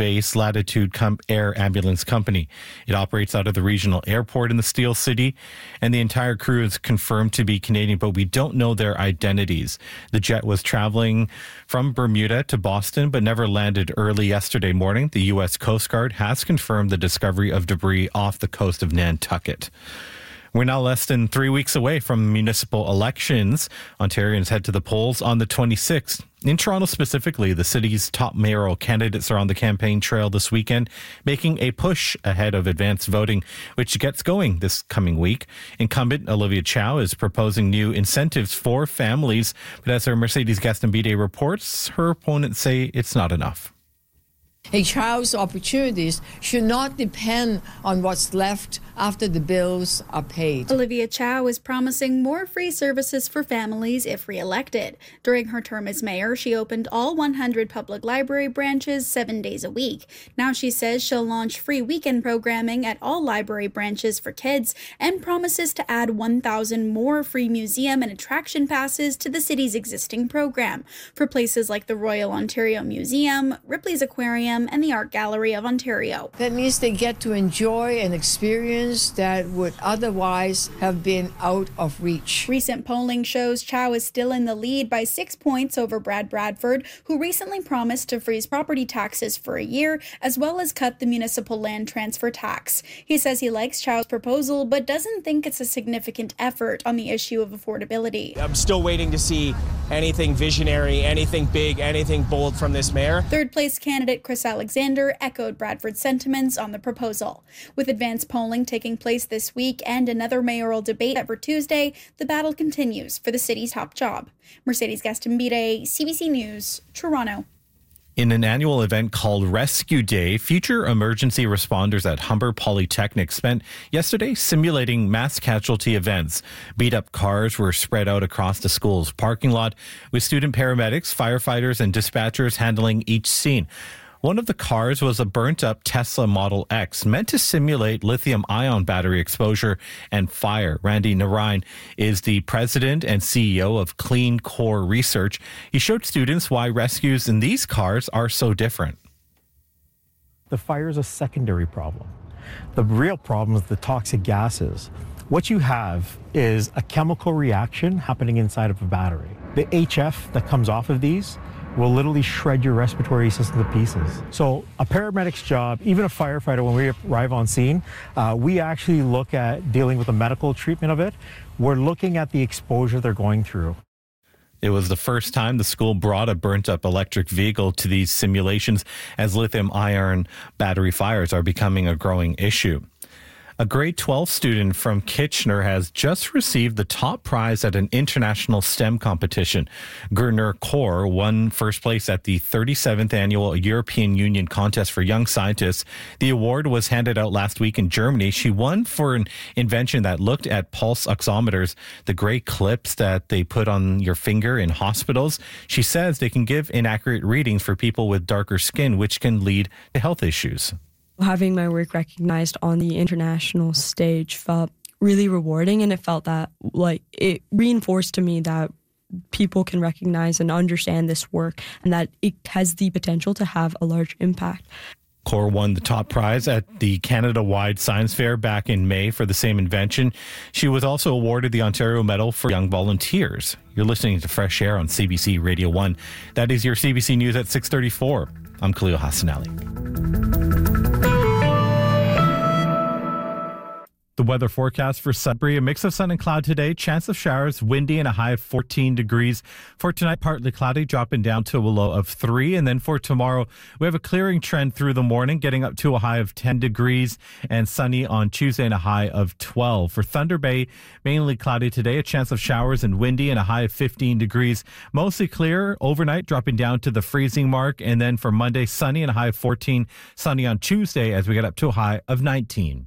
Canadian-based Latitude Air Ambulance Company. It operates out of the regional airport in the Steel City, and the entire crew is confirmed to be Canadian, but we don't know their identities. The jet was traveling from Bermuda to Boston, but never landed early yesterday morning. The U.S. Coast Guard has confirmed the discovery of debris off the coast of Nantucket. We're now less than 3 weeks away from municipal elections. Ontarians head to the polls on the 26th. In Toronto specifically, the city's top mayoral candidates are on the campaign trail this weekend, making a push ahead of advanced voting, which gets going this coming week. Incumbent Olivia Chow is proposing new incentives for families, but as our Mercedes Gastambide reports, her opponents say it's not enough. A child's opportunities should not depend on what's left after the bills are paid. Olivia Chow is promising more free services for families if re-elected. During her term as mayor, she opened all 100 public library branches 7 days a week. Now she says she'll launch free weekend programming at all library branches for kids and promises to add 1,000 more free museum and attraction passes to the city's existing program for places like the Royal Ontario Museum, Ripley's Aquarium, and the Art Gallery of Ontario. That means they get to enjoy an experience that would otherwise have been out of reach. Recent polling shows Chow is still in the lead by 6 points over Brad Bradford, who recently promised to freeze property taxes for a year, as well as cut the municipal land transfer tax. He says he likes Chow's proposal, but doesn't think it's a significant effort on the issue of affordability. I'm still waiting to see anything visionary, anything big, anything bold from this mayor. Third place candidate Chris Alexander echoed Bradford's sentiments on the proposal. With advanced polling taking place this week and another mayoral debate for Tuesday, the battle continues for the city's top job. Mercedes Gastambide, CBC News, Toronto. In an annual event called Rescue Day, future emergency responders at Humber Polytechnic spent yesterday simulating mass casualty events. Beat-up cars were spread out across the school's parking lot, with student paramedics, firefighters, and dispatchers handling each scene. One of the cars was a burnt-up Tesla Model X, meant to simulate lithium-ion battery exposure and fire. Randy Narayan is the president and CEO of Clean Core Research. He showed students why rescues in these cars are so different. The fire is a secondary problem. The real problem is the toxic gases. What you have is a chemical reaction happening inside of a battery. The HF that comes off of these will literally shred your respiratory system to pieces. So a paramedic's job, even a firefighter, when we arrive on scene, we actually look at dealing with the medical treatment of it. We're looking at the exposure they're going through. It was the first time the school brought a burnt-up electric vehicle to these simulations, as lithium-ion battery fires are becoming a growing issue. A grade 12 student from Kitchener has just received the top prize at an international STEM competition. Gurner Kaur won first place at the 37th annual European Union Contest for Young Scientists. The award was handed out last week in Germany. She won for an invention that looked at pulse oximeters, the gray clips that they put on your finger in hospitals. She says they can give inaccurate readings for people with darker skin, which can lead to health issues. Having my work recognized on the international stage felt really rewarding, and it felt that it reinforced to me that people can recognize and understand this work and that it has the potential to have a large impact. Kaur won the top prize at the Canada-wide Science Fair back in May for the same invention. She was also awarded the Ontario Medal for Young Volunteers. You're listening to Fresh Air on CBC Radio 1. That is your CBC News at 6:34. I'm Khalil Hassanali. The weather forecast for Sudbury, a mix of sun and cloud today, chance of showers, windy and a high of 14 degrees. For tonight, partly cloudy, dropping down to a low of 3. And then for tomorrow, we have a clearing trend through the morning, getting up to a high of 10 degrees and sunny on Tuesday and a high of 12. For Thunder Bay, mainly cloudy today, a chance of showers and windy and a high of 15 degrees. Mostly clear overnight, dropping down to the freezing mark. And then for Monday, sunny and a high of 14, sunny on Tuesday as we get up to a high of 19.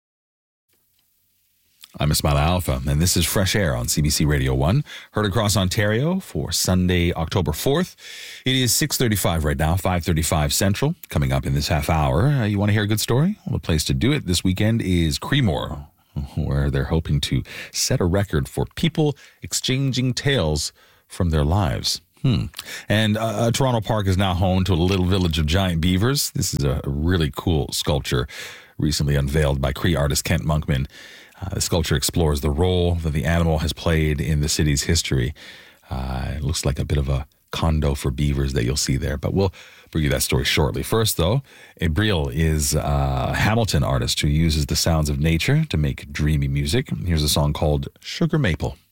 I'm Ismail Alpha, and this is Fresh Air on CBC Radio 1, heard across Ontario for Sunday, October 4th. It is 6:35 right now, 5:35 Central. Coming up in this half hour, you want to hear a good story? Well, the place to do it this weekend is Creemore, where they're hoping to set a record for people exchanging tales from their lives. And Toronto Park is now home to a little village of giant beavers. This is a really cool sculpture recently unveiled by Cree artist Kent Monkman. The sculpture explores the role that the animal has played in the city's history. It looks like a bit of a condo for beavers that you'll see there, but we'll bring you that story shortly. First, though, Abril is a Hamilton artist who uses the sounds of nature to make dreamy music. Here's a song called Sugar Maple.